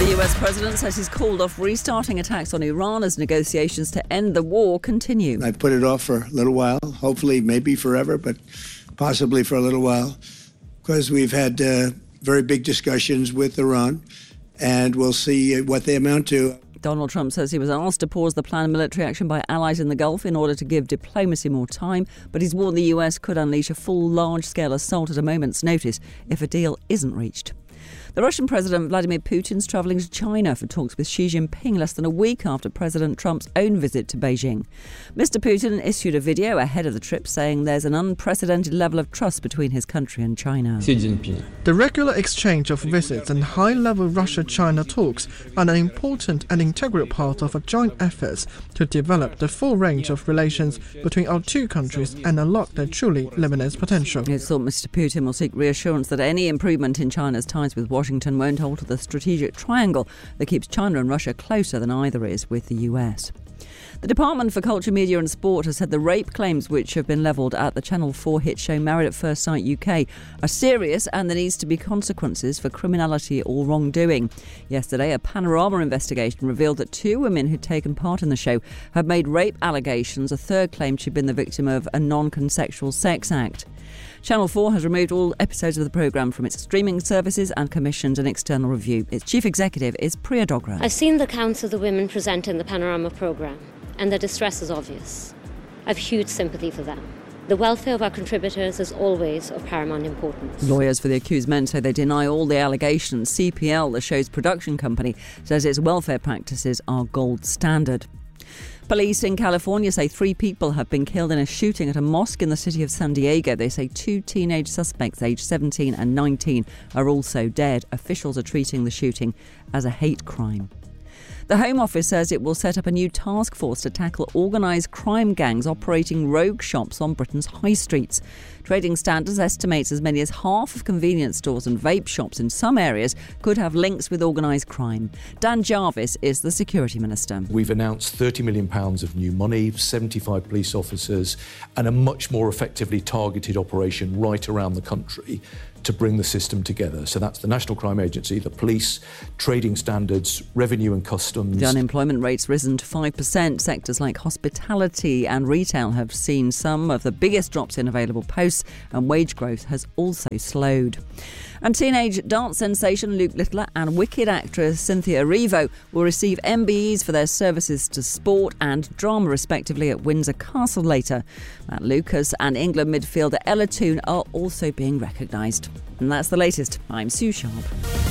The US president says he's called off restarting attacks on Iran as negotiations to end the war continue. I put it off for a little while, hopefully maybe forever, but possibly for a little while, because we've had very big discussions with Iran, and we'll see what they amount to. Donald Trump says he was asked to pause the planned military action by allies in the Gulf in order to give diplomacy more time, but he's warned the US could unleash a full large-scale assault at a moment's notice if a deal isn't reached. The Russian President Vladimir Putin's travelling to China for talks with Xi Jinping less than a week after President Trump's own visit to Beijing. Mr. Putin issued a video ahead of the trip saying there's an unprecedented level of trust between his country and China. Xi Jinping. The regular exchange of visits and high-level Russia-China talks are an important and integral part of our joint efforts to develop the full range of relations between our two countries and unlock their truly limitless potential. It's thought Mr. Putin will seek reassurance that any improvement in China's ties with Washington won't alter the strategic triangle that keeps China and Russia closer than either is with the US. The Department for Culture, Media and Sport has said the rape claims which have been levelled at the Channel 4 hit show Married at First Sight UK are serious and there needs to be consequences for criminality or wrongdoing. Yesterday, a Panorama investigation revealed that 2 women who'd taken part in the show had made rape allegations. A third claimed she'd been the victim of a non-consensual sex act. Channel 4 has removed all episodes of the programme from its streaming services and commissioned an external review. Its chief executive is Priya Dogra. I've seen the accounts of the women presenting the Panorama programme, and their distress is obvious. I've huge sympathy for them. The welfare of our contributors is always of paramount importance. Lawyers for the accused men say they deny all the allegations. CPL, the show's production company, says its welfare practices are gold standard. Police in California say 3 people have been killed in a shooting at a mosque in the city of San Diego. They say 2 teenage suspects aged 17 and 19 are also dead. Officials are treating the shooting as a hate crime. The Home Office says it will set up a new task force to tackle organised crime gangs operating rogue shops on Britain's high streets. Trading Standards estimates as many as half of convenience stores and vape shops in some areas could have links with organised crime. Dan Jarvis is the Security Minister. We've announced £30 million of new money, 75 police officers and a much more effectively targeted operation right around the country to bring the system together. So that's the National Crime Agency, the police, Trading Standards, Revenue and Customs. The unemployment rate's risen to 5%. Sectors like hospitality and retail have seen some of the biggest drops in available posts, and wage growth has also slowed. And teenage dance sensation Luke Littler and Wicked actress Cynthia Erivo will receive MBEs for their services to sport and drama, respectively, at Windsor Castle later. Matt Lucas and England midfielder Ella Toone are also being recognised. And that's the latest. I'm Sue Sharp.